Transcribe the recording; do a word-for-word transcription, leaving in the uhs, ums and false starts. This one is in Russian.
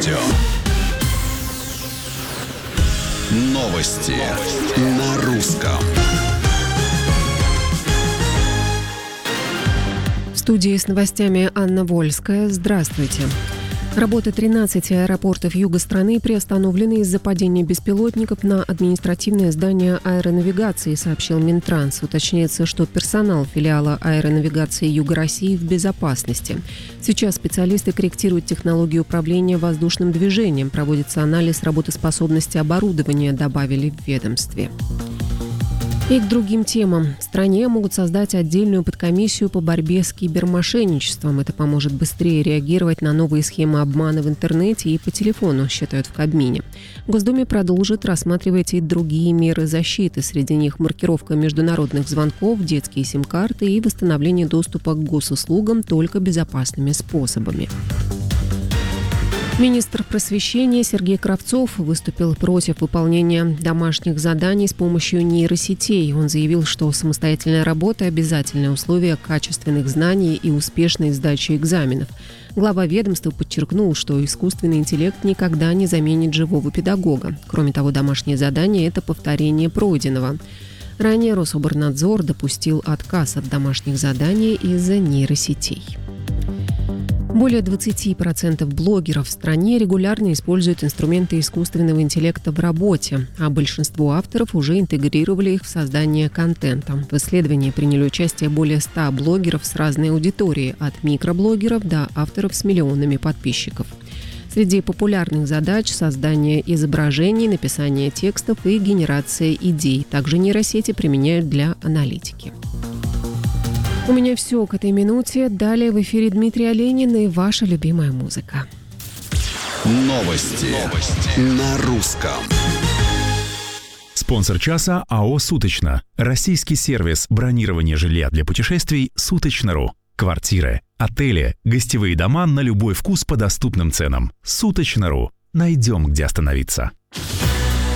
радио. Новости на русском. В студии с новостями Анна Вольская. Здравствуйте. Работа тринадцати аэропортов юга страны приостановлены из-за падения беспилотников на административное здание аэронавигации, сообщил Минтранс. Уточняется, что персонал филиала аэронавигации Юга России в безопасности. Сейчас специалисты корректируют технологию управления воздушным движением. Проводится анализ работоспособности оборудования, добавили в ведомстве. И к другим темам. В стране могут создать отдельную подкомиссию по борьбе с кибермошенничеством. Это поможет быстрее реагировать на новые схемы обмана в интернете и по телефону, считают в Кабмине. В Госдуме продолжат рассматривать и другие меры защиты. Среди них маркировка международных звонков, детские сим-карты и восстановление доступа к госуслугам только безопасными способами. Министр просвещения Сергей Кравцов выступил против выполнения домашних заданий с помощью нейросетей. Он заявил, что самостоятельная работа – обязательное условие качественных знаний и успешной сдачи экзаменов. Глава ведомства подчеркнул, что искусственный интеллект никогда не заменит живого педагога. Кроме того, домашние задания – это повторение пройденного. Ранее Рособорнадзор допустил отказ от домашних заданий из-за нейросетей. Более двадцать процентов блогеров в стране регулярно используют инструменты искусственного интеллекта в работе, а большинство авторов уже интегрировали их в создание контента. В исследовании приняли участие более ста блогеров с разной аудиторией, от микроблогеров до авторов с миллионами подписчиков. Среди популярных задач – создание изображений, написание текстов и генерация идей. Также нейросети применяют для аналитики. У меня все к этой минуте. Далее в эфире Дмитрий Оленин и ваша любимая музыка. Новости, Новости. на русском. Спонсор часа АО «Суточно». Российский сервис бронирования жилья для путешествий «Суточно.ру». Квартиры, отели, гостевые дома на любой вкус по доступным ценам. «Суточно.ру». Найдем, где остановиться.